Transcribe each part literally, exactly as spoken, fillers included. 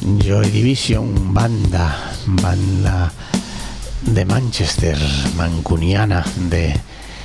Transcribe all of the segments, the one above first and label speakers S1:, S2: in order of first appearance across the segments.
S1: Joy Division, banda, banda de Manchester, mancuniana, de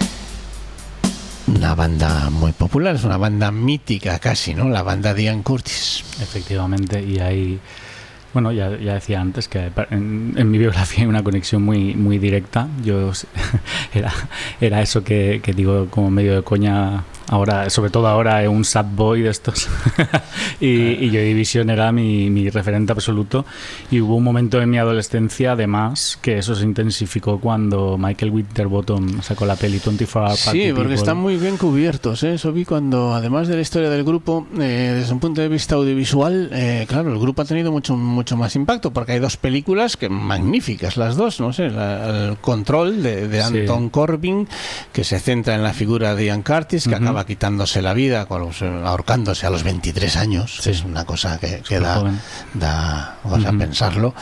S1: una banda muy popular, es una banda mítica casi, ¿no? La banda de Ian Curtis.
S2: Efectivamente, y hay... Bueno, ya, ya decía antes que en, en mi biografía hay una conexión muy muy directa. Yo era, era eso que, que digo como medio de coña, ahora, sobre todo ahora, un sad boy de estos. y, y Joy Division era mi, mi referente absoluto. Y hubo un momento en mi adolescencia, además, que eso se intensificó cuando Michael Winterbottom sacó la peli veinticuatro hour Party
S1: Sí, porque
S2: People.
S1: Están muy bien cubiertos, ¿eh? Eso vi cuando, además de la historia del grupo, eh, desde un punto de vista audiovisual, eh, claro, el grupo ha tenido mucho mucho más impacto, porque hay dos películas que magníficas, las dos, no sé, la, el Control de, de Anton sí. Corbijn, que se centra en la figura de Ian Curtis, que uh-huh. acaba quitándose la vida, ahorcándose a los veintitrés años, sí. es una cosa que, que da, da vas uh-huh. a pensarlo.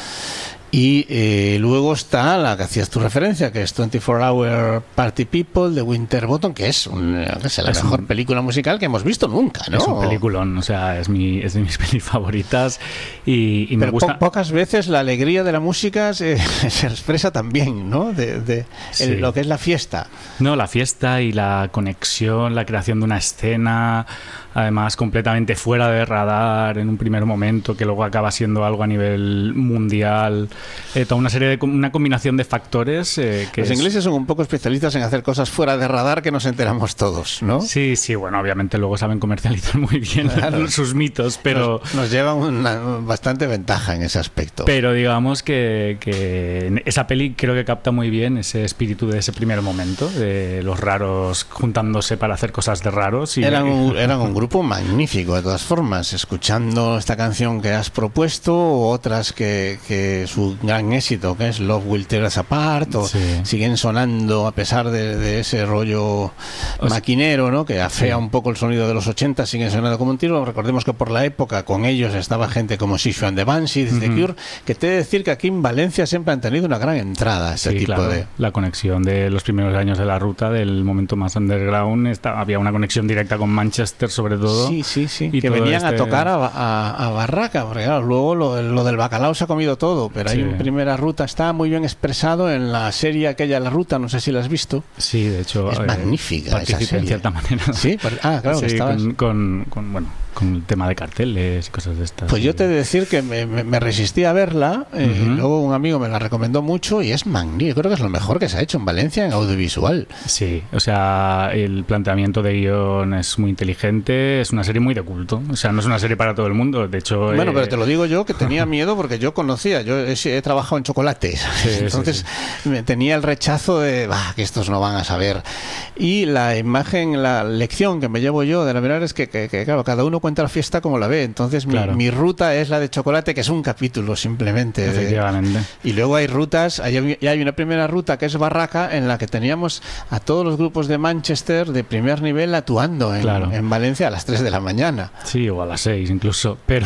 S1: Y eh, luego está la que hacías tu referencia, que es veinticuatro hour Party People de Winterbottom, que es, un, que es la es mejor un, película musical que hemos visto nunca, ¿no?
S2: Es un peliculón, o sea, es, mi, es de mis pelis favoritas y, y me
S1: Pero
S2: gusta...
S1: po- pocas veces la alegría de la música se, se expresa también, ¿no? De, de sí. el, lo que es la fiesta.
S2: No, la fiesta y la conexión, la creación de una escena, además completamente fuera de radar en un primer momento, que luego acaba siendo algo a nivel mundial. Eh, toda una serie de una combinación de factores eh, que
S1: los
S2: es...
S1: ingleses son un poco especialistas en hacer cosas fuera de radar que nos enteramos todos, ¿no?
S2: Sí, sí, bueno, obviamente luego saben comercializar muy bien claro. sus mitos, pero
S1: nos, nos llevan una bastante ventaja en ese aspecto.
S2: Pero digamos que, que esa peli creo que capta muy bien ese espíritu de ese primer momento, de los raros juntándose para hacer cosas de raros. Y
S1: eran un, eran un grupo magnífico, de todas formas, escuchando esta canción que has propuesto, o otras que, que su gran éxito, que es Love Will Tear Us Apart, o sí. siguen sonando a pesar de, de ese rollo maquinero, ¿no? Que afea sí. un poco el sonido de los ochenta, siguen sonando como un tiro. Recordemos que por la época con ellos estaba gente como Sishu and the Banshees, uh-huh. The Cure, que te he de decir que aquí en Valencia siempre han tenido una gran entrada este sí, tipo
S2: claro.
S1: de...
S2: La conexión de los primeros años de la ruta, del momento más underground, está, había una conexión directa con Manchester sobre todo.
S1: Sí, sí, sí, y que venían este... a tocar a, a, a Barraca, porque claro, luego lo, lo del bacalao se ha comido todo, pero sí. hay una primera ruta, está muy bien expresado en la serie aquella La Ruta, no sé si la has visto.
S2: Sí, de hecho
S1: es
S2: eh,
S1: magnífica esa serie.
S2: En cierta manera.
S1: Sí, ah, claro,
S2: sí,
S1: que estabas...
S2: con, con, con, bueno, con el tema de carteles y cosas de estas.
S1: Pues
S2: sí.
S1: yo te he de decir que me, me, me resistí a verla, eh, uh-huh. luego un amigo me la recomendó mucho y es magnífico, creo que es lo mejor que se ha hecho en Valencia en audiovisual.
S2: Sí, o sea, el planteamiento de guión es muy inteligente, es una serie muy de culto, o sea, no es una serie para todo el mundo, de hecho...
S1: Bueno,
S2: eh...
S1: pero te lo digo yo, que tenía miedo porque yo conocía, yo he, he trabajado en chocolate, sí, entonces sí, sí. me tenía el rechazo de, bah, que estos no van a saber. Y la imagen, la lección que me llevo yo de la verdad es que, que, que claro, cada uno cuenta la fiesta como la ve, entonces claro. mi, mi ruta es la de chocolate, que es un capítulo simplemente.
S2: Efectivamente.
S1: De, y luego hay rutas, hay, hay una primera ruta que es Barraca, en la que teníamos a todos los grupos de Manchester de primer nivel actuando en, claro. en Valencia a las tres de la mañana.
S2: Sí, o a las seis incluso, pero,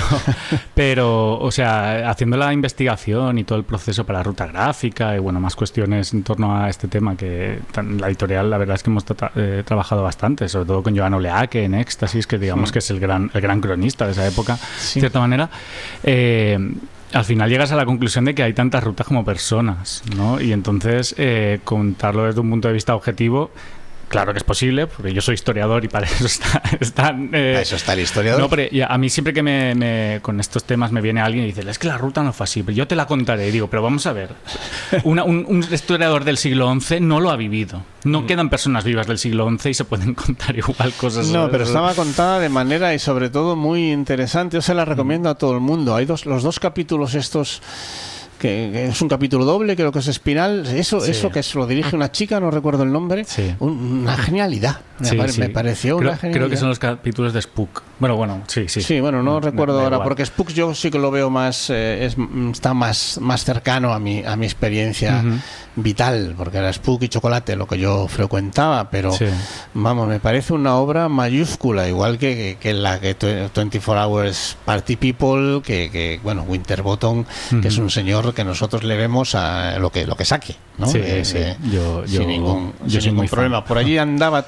S2: pero o sea, haciendo la investigación y todo el proceso para la ruta gráfica y bueno, más cuestiones en torno a este tema, que la editorial la verdad es que hemos tra- eh, trabajado bastante, sobre todo con Joan Oleaque en Éxtasis, que digamos sí. que es el gran, el gran cronista de esa época, sí. de cierta manera. Eh, al final llegas a la conclusión de que hay tantas rutas como personas, ¿no? Y entonces eh, contarlo desde un punto de vista objetivo, claro que es posible, porque yo soy historiador y para eso está... está eh,
S1: eso está el historiador.
S2: No, pero a mí siempre que me, me con estos temas me viene alguien y dice, es que la ruta no fue así, pero yo te la contaré. Y digo, pero vamos a ver, una, un, un historiador del siglo once no lo ha vivido. No quedan personas vivas del siglo once y se pueden contar igual cosas.
S1: No, pero estaba contada de manera y sobre todo muy interesante. Yo se la recomiendo a todo el mundo. Hay dos, los dos capítulos estos... que es un capítulo doble, creo que es Espinal, eso, sí. eso que se lo dirige una chica, no recuerdo el nombre, sí. una genialidad, me,
S2: sí,
S1: pare,
S2: sí.
S1: me pareció
S2: creo,
S1: una genialidad.
S2: Creo que son los capítulos de Spook. Bueno, bueno, sí, sí.
S1: Sí, bueno, no, no recuerdo
S2: me, me
S1: ahora,
S2: igual.
S1: porque Spook yo sí que lo veo más, eh, es, está más, más cercano a mi, a mi experiencia uh-huh. vital, porque era Spook y Chocolate lo que yo frecuentaba, pero sí. vamos, me parece una obra mayúscula, igual que, que, que la que veinticuatro hours Party People, que, que bueno, Winterbottom, uh-huh. que es un señor que nosotros le vemos a lo que, lo que saque, ¿no?
S2: Sí,
S1: eh,
S2: sí.
S1: Eh,
S2: yo, yo,
S1: sin ningún,
S2: yo
S1: sin ningún problema.
S2: fan.
S1: Por allí andaba Tony Wilson,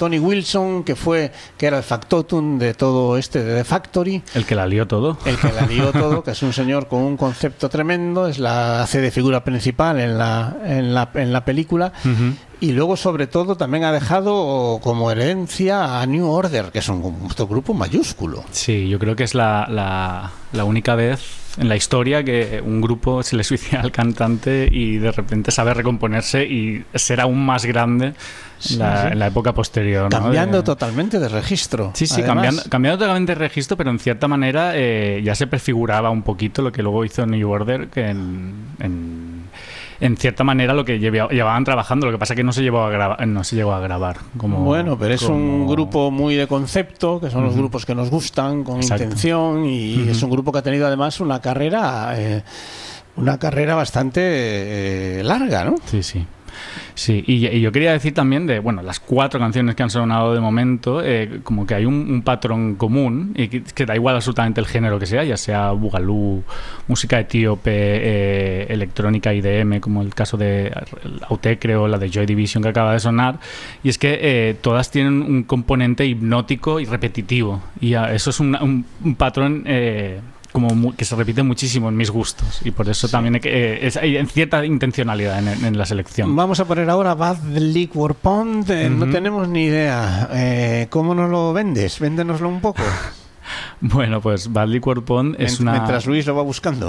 S1: Nilsson, que fue que era el factotum de todo este de The Factory.
S2: El que la lió todo.
S1: El que la lió todo, que es un señor con un concepto tremendo, es la hace de figura principal en la, en la, en la película. Uh-huh. Y luego, sobre todo, también ha dejado como herencia a New Order, que es un, un grupo mayúsculo.
S2: Sí, yo creo que es la, la, la única vez en la historia que un grupo se le suicida al cantante y de repente sabe recomponerse y ser aún más grande
S1: sí,
S2: la,
S1: sí.
S2: en la época posterior, ¿no?
S1: Cambiando
S2: de...
S1: totalmente de registro.
S2: Sí, sí, cambiando, cambiando totalmente de registro, pero en cierta manera eh, ya se prefiguraba un poquito lo que luego hizo New Order, que en... en en cierta manera lo que llevaban trabajando, lo que pasa es que no se llevó a grabar, no se llegó a grabar como,
S1: bueno, pero es
S2: como...
S1: un grupo muy de concepto, que son uh-huh. los grupos que nos gustan, con Exacto. intención, y uh-huh. es un grupo que ha tenido además una carrera eh, una carrera bastante eh, larga, ¿no?
S2: Sí, sí. Sí, y, y yo quería decir también de, bueno, las cuatro canciones que han sonado de momento, eh, como que hay un, un patrón común, y que, que da igual absolutamente el género que sea, ya sea bugalú, música etíope, eh, electrónica I D M, como el caso de Autechre o la de Joy Division que acaba de sonar, y es que eh, todas tienen un componente hipnótico y repetitivo, y ya, eso es un, un, un patrón... Eh, como muy, que se repite muchísimo en mis gustos y por eso sí. también hay, eh, es, hay cierta intencionalidad en, en la selección.
S1: Vamos a poner ahora Bad Liquor Pond. Eh, uh-huh. No tenemos ni idea. Eh, ¿Cómo nos lo vendes? Véndenoslo un poco.
S2: Bueno, pues Bad Liquor Pond es una...
S1: Mientras Luis lo va buscando.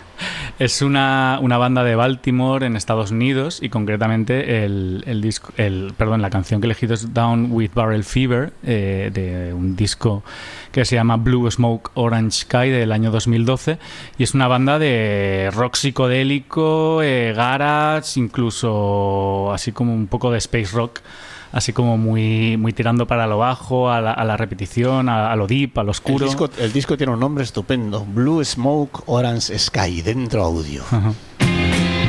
S2: Es una, una banda de Baltimore en Estados Unidos y concretamente el, el disco, el, perdón, la canción que he elegido es Down with Barrel Fever, eh, de un disco que se llama Blue Smoke Orange Sky del año dos mil doce, y es una banda de rock psicodélico, eh, garage, incluso así como un poco de space rock, así como muy muy tirando para lo bajo, a la, a la repetición, a, a lo deep, a lo oscuro.
S1: El disco, el disco tiene un nombre estupendo, Blue Smoke Orange Sky, dentro audio.
S2: Uh-huh.